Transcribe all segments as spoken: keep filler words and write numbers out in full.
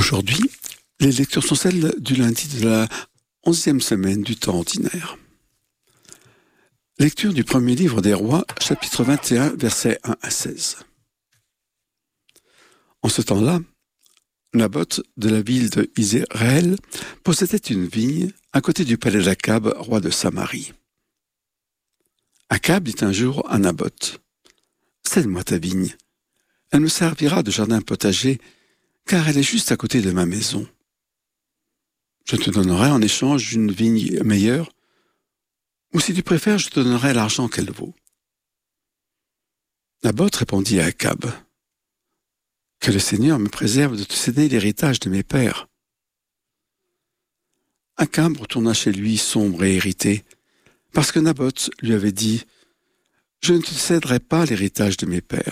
Aujourd'hui, les lectures sont celles du lundi de la onzième semaine du temps ordinaire. Lecture du premier livre des Rois, chapitre vingt et un, versets un à seize. En ce temps-là, Naboth de la ville de Yizréel possédait une vigne à côté du palais d'Akab, roi de Samarie. Akab dit un jour à Naboth : « Cède-moi ta vigne, elle me servira de jardin potager, car elle est juste à côté de ma maison. Je te donnerai en échange d'une vigne meilleure, ou si tu préfères, je te donnerai l'argent qu'elle vaut. » Naboth répondit à Akab : « Que le Seigneur me préserve de te céder l'héritage de mes pères. » Akab retourna chez lui sombre et irrité, parce que Naboth lui avait dit : « Je ne te céderai pas l'héritage de mes pères. »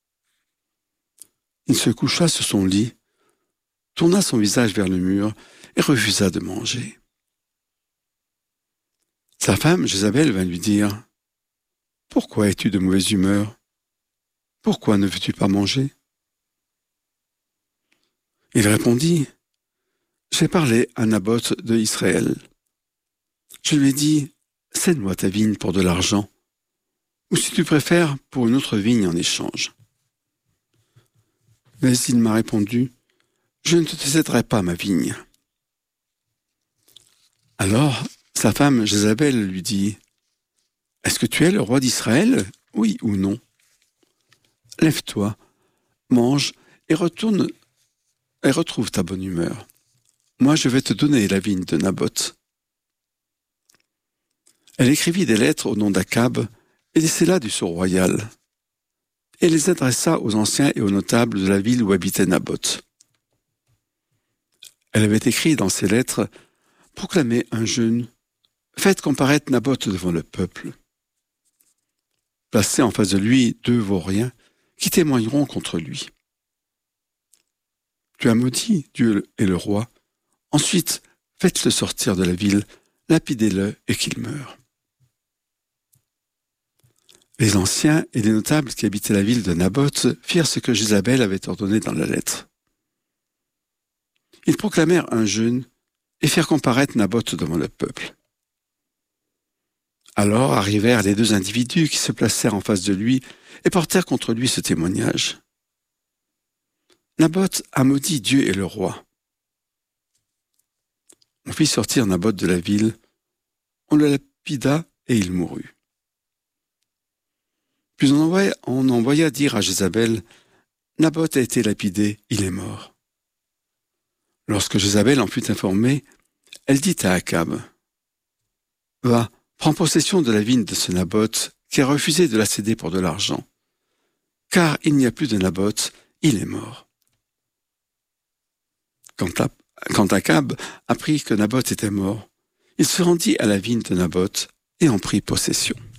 Il se coucha sur son lit, tourna son visage vers le mur et refusa de manger. Sa femme, Jézabel, vint lui dire : « Pourquoi es-tu de mauvaise humeur ? Pourquoi ne veux-tu pas manger ? » Il répondit : « J'ai parlé à Naboth de Israël. Je lui ai dit : cède-moi ta vigne pour de l'argent, ou si tu préfères, pour une autre vigne en échange. Mais il m'a répondu : je ne te céderai pas ma vigne. » Alors sa femme Jézabel lui dit : « Est-ce que tu es le roi d'Israël, oui ou non ? Lève-toi, mange et retourne et retrouve ta bonne humeur. Moi, je vais te donner la vigne de Naboth. » Elle écrivit des lettres au nom d'Akab et les scella du sceau royal, et les adressa aux anciens et aux notables de la ville où habitait Naboth. Elle avait écrit dans ces lettres : « Proclamez un jeûne, faites comparaître Naboth devant le peuple. Placez en face de lui deux vauriens qui témoigneront contre lui. Tu as maudit Dieu et le roi, ensuite faites-le sortir de la ville, lapidez-le et qu'il meure. » Les anciens et les notables qui habitaient la ville de Naboth firent ce que Jézabel avait ordonné dans la lettre. Ils proclamèrent un jeûne et firent comparaître Naboth devant le peuple. Alors arrivèrent les deux individus qui se placèrent en face de lui et portèrent contre lui ce témoignage. « Naboth a maudit Dieu et le roi. » On fit sortir Naboth de la ville, on le lapida et il mourut. Puis on envoya, on envoya dire à Jézabel : « Naboth a été lapidé, il est mort. » Lorsque Jézabel en fut informée, elle dit à Akab : « Va, prends possession de la vigne de ce Naboth qui a refusé de la céder pour de l'argent. Car il n'y a plus de Naboth, il est mort. » Quand, à, quand Akab apprit que Naboth était mort, il se rendit à la vigne de Naboth et en prit possession.